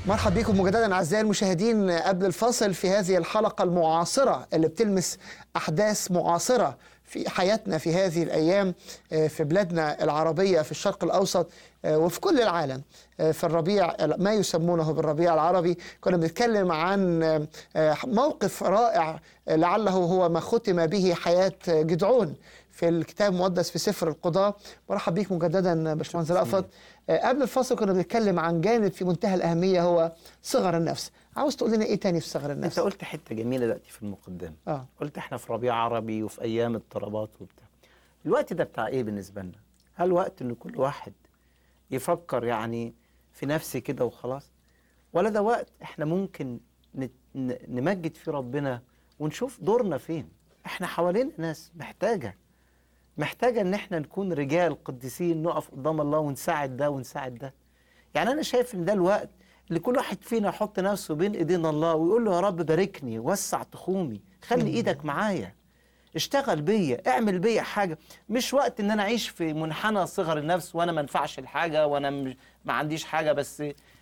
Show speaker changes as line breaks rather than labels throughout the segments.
مرحبا بكم مجددا أعزائي المشاهدين. قبل الفاصل في هذه الحلقة المعاصرة اللي بتلمس أحداث معاصرة في حياتنا في هذه الأيام في بلادنا العربية في الشرق الأوسط وفي كل العالم في الربيع ما يسمونه بالربيع العربي. كنا بنتكلم عن موقف رائع لعله هو ما ختم به حياة جدعون في الكتاب المقدس في سفر القضاء. مرحب بيك مجددا باشمهندس رأفت. قبل الفاصل كنا بنتكلم عن جانب في منتهى الأهمية هو صغر النفس. عاوز تقول لنا ايه تاني في صغر النفس؟
انت قلت حته جميله دلوقتي في المقدمه. قلت احنا في ربيع عربي وفي ايام اضطرابات وبتاع. الوقت ده بتاع ايه بالنسبه لنا؟ هل وقت ان كل واحد يفكر يعني في نفسه كده وخلاص، ولا ده وقت احنا ممكن نمجد فيه ربنا ونشوف دورنا فين؟ احنا حوالين ناس محتاجه ان احنا نكون رجال قديسين نقف قدام الله ونساعد ده ونساعد ده. يعني انا شايف ان ده الوقت اللي كل واحد فينا يحط نفسه بين ايدين الله ويقول له يا رب باركني، وسع تخومي، خلي ايدك معايا، اشتغل بيا، اعمل بيا حاجه. مش وقت ان انا اعيش في منحنى صغر النفس وانا ما انفعش الحاجه وانا ما عنديش حاجه. بس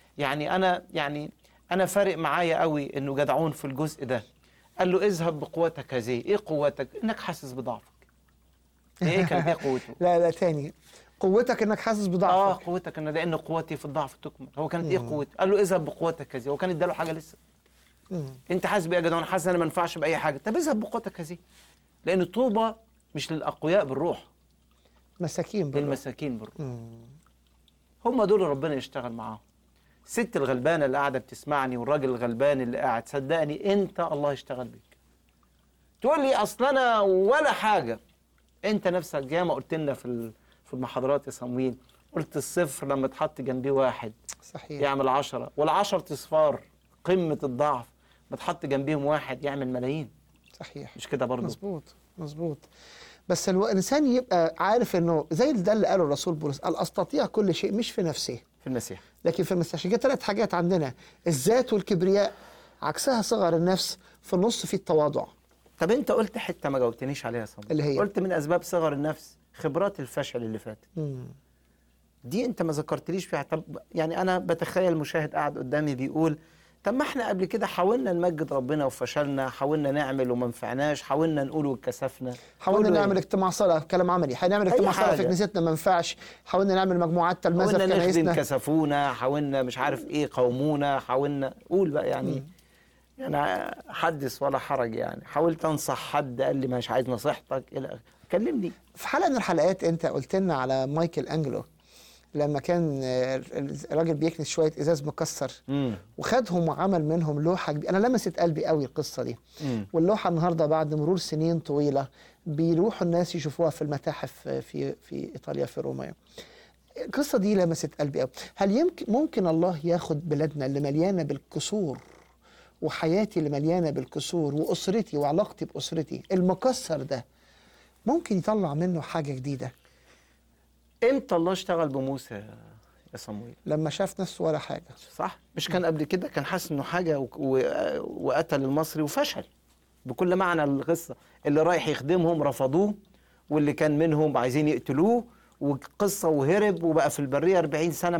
انا فارق معايا قوي انه جدعون في الجزء ده قال له اذهب بقوتك هذه. ايه قوتك؟ انك حاسس بضعفك. ايه كانت ايه قوته؟
لا تاني، قوتك انك حاسس بضعفك.
قوتك ان لان قوتي في الضعف تكمن. هو كانت ايه قوته؟ قال له اذهب بقوتك هذه. هو كان اداله حاجه لسه؟ انت حاسس بايه يا جدعان؟ حاسس انا ما ينفعش باي حاجه. طب اذهب بقوتك هذه، لان الطوبه مش للاقوياء بالروح،
مساكين بالروح،
للمساكين بالروح. هم دول ربنا يشتغل معاهم. الست الغلبانه اللي قاعده بتسمعني والراجل الغلبان اللي قاعد، صدقني انت الله يشتغل بيك. تقول لي اصل انا ولا حاجه. انت نفسك زي ما قلت لنا في المحاضرات يا صمويل، قلت الصفر لما تحط جنبيه واحد
صحيح
يعمل 10، والعشر اصفار قمه الضعف ما تحط جنبيهم واحد يعمل ملايين.
صحيح،
مش كده برضه؟
مظبوط. بس الانسان يبقى عارف انه زي ده اللي قاله الرسول بولس، قال استطيع كل شيء مش في نفسي،
في المسيح،
لكن في المسيح. عشان كده 3 حاجات عندنا: الذات والكبرياء، عكسها صغر النفس، في النص في التواضع.
طب انت قلت حته ما جاوبتنيش عليها يا صمويل،
اللي هي
قلت من اسباب صغر النفس خبرات الفشل اللي فاتت. دي انت ما ذكرتليش فيها. طب يعني انا بتخيل مشاهد قاعد قدامي بيقول طب ما احنا قبل كده حاولنا نمجد ربنا وفشلنا، حاولنا نعمل وما نفعناش، حاولنا نقول واتكسفنا،
حاولنا نعمل اجتماع صلاة، كلام عملي، هنعمل اجتماع صلاة في كنيستنا ما ينفعش، حاولنا نعمل مجموعات تلمذة في كنيستنا،
حاولنا نخدم كسفونا، حاولنا مش عارف ايه قومونا، حاولنا قول بقى يعني حدث ولا حرج. يعني حاولت انصح حد قال لي مش عايز نصيحتك الى كلمني.
في حلقة من الحلقات انت قلت لنا على مايكل انجلو لما كان الراجل بيكنس شويه ازاز مكسر وخدهم وعمل منهم لوحه كبيره. انا لمست قلبي قوي القصه دي. واللوحه النهارده بعد مرور سنين طويله بيروحوا الناس يشوفوها في المتاحف في ايطاليا في روما. القصه دي لمست قلبي قوي. هل ممكن الله ياخد بلادنا اللي مليانه بالكسور وحياتي اللي مليانه بالكسور واسرتي وعلاقتي باسرتي المكسر ده، ممكن يطلع منه حاجه جديده؟
امتى الله اشتغل بموسى يا صمويل؟
لما شاف نفسه ولا حاجه.
صح؟ مش كان قبل كده كان حاسس انه حاجه وقتل المصري وفشل بكل معنى القصه. اللي رايح يخدمهم رفضوه، واللي كان منهم عايزين يقتلوه، وقصه وهرب وبقى في البريه 40 سنه